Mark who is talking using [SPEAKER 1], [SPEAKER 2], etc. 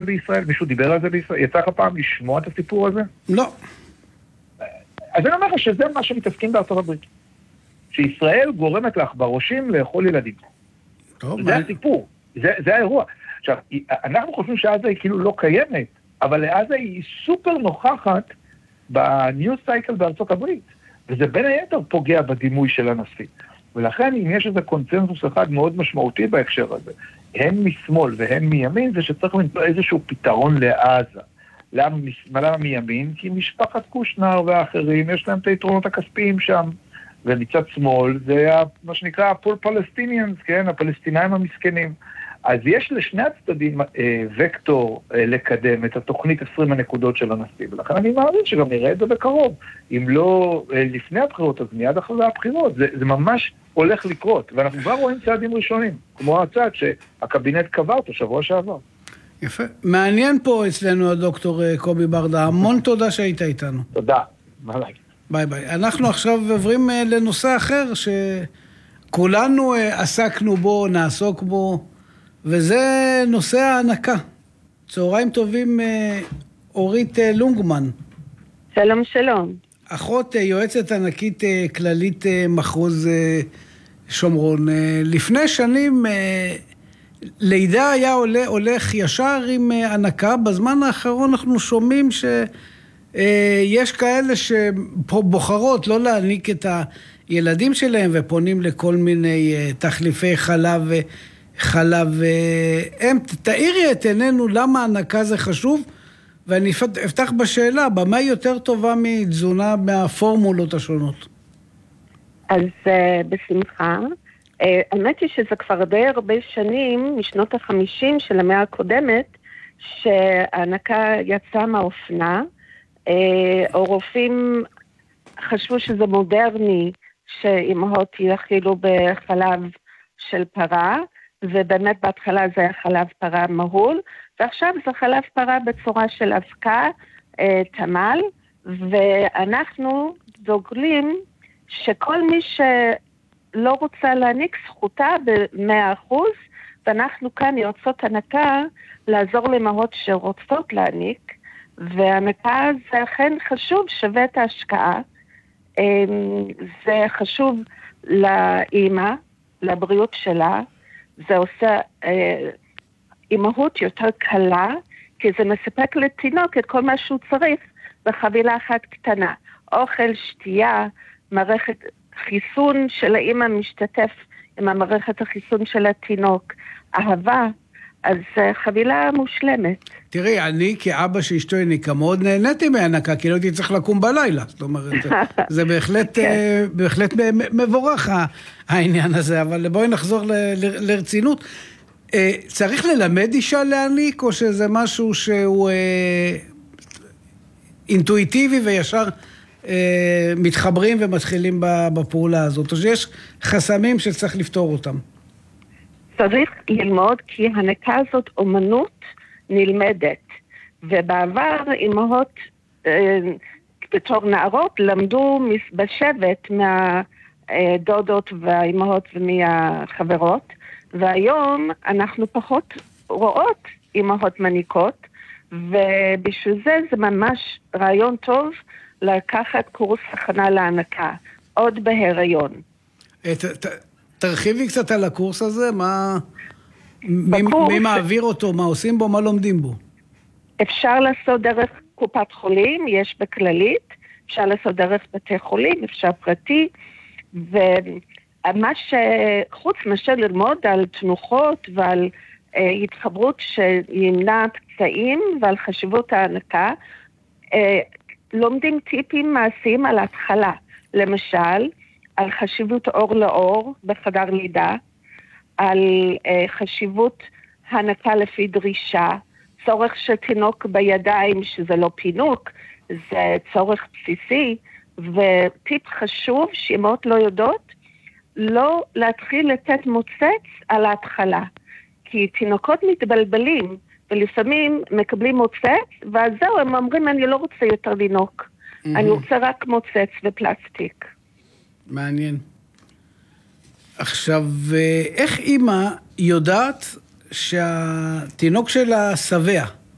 [SPEAKER 1] בישראל? מישהו דיבר על זה בישראל? יצא לך פעם לשמוע את הסיפור הזה?
[SPEAKER 2] לא.
[SPEAKER 1] אז אני אומר לך שזה מה שמתעסקים בארצות הברית. שישראל גורמת לעכברושים לאכול ילדים.
[SPEAKER 2] טוב,
[SPEAKER 1] זה הסיפור, זה האירוע. עכשיו, אנחנו חושבים שעזה היא כאילו לא קיימת, אבל לעזה היא סופר נוכחת בניוז סייקל בארצות הברית, וזה בין היתר פוגע בדימוי של הנשיא. ולכן אם יש איזה קונצנזוס אחד מאוד משמעותי בהקשר הזה, הם משמאל והם מימין, זה שצריך למצוא איזשהו פתרון לעזה. למה מימין? כי משפחת קושנר ואחרים, יש להם את היתרונות הכספיים שם, ומצד שמאל זה מה שנקרא הפול פלסטיניאנס, כן? הפלסטינאים המסכנים. אז יש לשני הצדדים וקטור לקדם את התוכנית 20 הנקודות של הנשיא, ולכן אני מאמין שגם נראה את זה בקרוב. אם לא לפני הבחירות, אז מיד אחרי הבחירות. זה ממש הולך לקרות, ואנחנו כבר רואים צעדים ראשונים, כמו הצעד שהקבינט קבע אותו שבוע שעבר.
[SPEAKER 2] יפה. מעניין פה אצלנו הדוקטור קובי ברדה. המון תודה שהיית איתנו.
[SPEAKER 1] תודה. ביי.
[SPEAKER 2] ביי ביי. אנחנו עכשיו עוברים לנושא אחר שכולנו עסקנו בו, נעסוק בו, וזה נושא ההנקה. צהריים טובים, אורית לונגמן.
[SPEAKER 3] שלום, שלום.
[SPEAKER 2] אחות יועצת ענקית כללית מחוז שומרון. לפני שנים לידה היה הולך ישר עם הנקה. בזמן האחרון אנחנו שומעים שיש כאלה שבוחרות לא להעניק את הילדים שלהם ופונים לכל מיני תחליפי חלב. תאירי את עינינו למה הנקה זה חשוב, ואני אפתח בשאלה, במה היא יותר טובה מתזונה מהפורמולות השונות?
[SPEAKER 3] אז בשמחה. האמת היא שזה כבר די הרבה שנים, משנות ה-50 של המאה הקודמת, שההנקה יצאה מהאופנה, או רופאים חשבו שזה מודרני, שאימהות יאכילו בחלב של פרה, ובאמת בהתחלה זה היה חלב פרה מהול, ועכשיו זה חלב פרה בצורה של אבקה, תמל, ואנחנו דוגלים שכל מי שלא רוצה להעניק זכותה ב100%, ואנחנו כאן יועצות הנקה לעזור לאמהות שרוצות להעניק, והנקה זה אכן חשוב, שווה את ההשקעה, זה חשוב לאמא, לבריאות שלה, זה עושה אימהות יותר קלה, כי זה מספק לתינוק את כל מה שהוא צריך בחבילה אחת קטנה. אוכל, שתייה, מערכת חיסון של האמא משתתף עם המערכת החיסון של התינוק, אהבה, אז חבילה מושלמת.
[SPEAKER 2] תראי, אני כאבא שאשתו הניקה מאוד נהניתי מהנקה, כי לא הייתי צריך לקום בלילה. זאת אומרת, זה בהחלט מבורך העניין הזה, אבל בואי נחזור לרצינות. צריך ללמד אישה להניק, או שזה משהו שהוא אינטואיטיבי וישר מתחברים ומתחילים בפעולה הזאת, או שיש חסמים שצריך לפתור אותם?
[SPEAKER 3] צריך ללמוד, כי הנקה הזאת אומנות נלמדת, ובעבר אמהות בתור נערות למדו בשבט מהדודות והאמהות ומהחברות, והיום אנחנו פחות רואות אמהות מניקות, ובשביל זה ממש רעיון טוב לקחת קורס הכנה להנקה, עוד בהיריון.
[SPEAKER 2] תרחיבי קצת על הקורס הזה, מי מעביר אותו, מה עושים בו, מה לומדים בו? אפשר
[SPEAKER 3] לעשות דרך קופת חולים, יש בכללית, אפשר לעשות דרך בתי חולים, אפשר פרטי, ומה שחוץ מאשר ללמוד על תנוחות ועל התחברות שימנע פצעים ועל חשיבות ההנקה, לומדים טיפים מעשיים על ההתחלה, למשל, על חשיבות אור לאור בחדר לידה, על חשיבות הנקה לפי דרישה, צורך של תינוק בידיים, שזה לא פינוק, זה צורך בסיסי, וטיפ חשוב שאמהות לא יודעות, לא להתחיל לתת מוצץ על ההתחלה, כי תינוקות מתבלבלים, ולפעמים מקבלים מוצץ, ואז זהו, הם אומרים, אני לא רוצה יותר לינוק, אני רוצה רק מוצץ ופלסטיק.
[SPEAKER 2] מעניין. עכשיו, איך אמא יודעת שהתינוק שלה שבע?